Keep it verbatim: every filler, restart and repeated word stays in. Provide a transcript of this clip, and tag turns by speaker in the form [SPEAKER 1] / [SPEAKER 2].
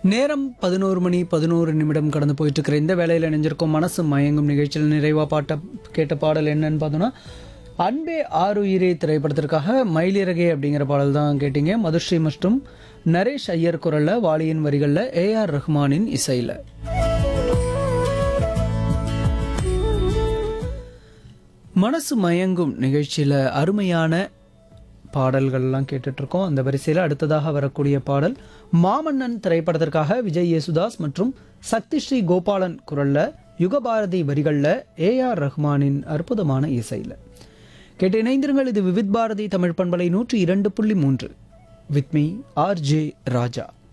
[SPEAKER 1] நேரம் பதினோரு மணி பதினோரு நிமிடம் கடந்து போயிட்டு இருக்கிற இந்த வேலையில் இணைஞ்சிருக்கோம். மனசு மயங்கும் நிகழ்ச்சியில் நிறைவாக பாட்ட கேட்ட பாடல் என்னன்னு பார்த்தோன்னா, அன்பே ஆறுயிரே திரைப்படத்திற்காக மயிலிறகே அப்படிங்கிற பாடல் தான் கேட்டீங்க. மதுஸ்ரீ மற்றும் நரேஷ் ஐயர் குரலில், வாலியின் வரிகளில், ஏ ஆர் ரஹ்மானின் இசையில். மனசு மயங்கும் நிகழ்ச்சியில் அருமையான பாடல்கள்லாம் கேட்டுட்ருக்கோம். அந்த வரிசையில் அடுத்ததாக வரக்கூடிய பாடல் மாமன்னன் திரைப்படத்திற்காக விஜய் யேசுதாஸ் மற்றும் சக்தி ஸ்ரீ கோபாலன் குரலில், யுகபாரதி வரிகளில், ஏ ஆர் ரஹ்மானின் அற்புதமான இசையில் கேட்டு இணைந்திருங்கள். இது விவித் பாரதி தமிழ் பண்பலை நூற்றி இரண்டு புள்ளி மூன்று. With me R J Raja.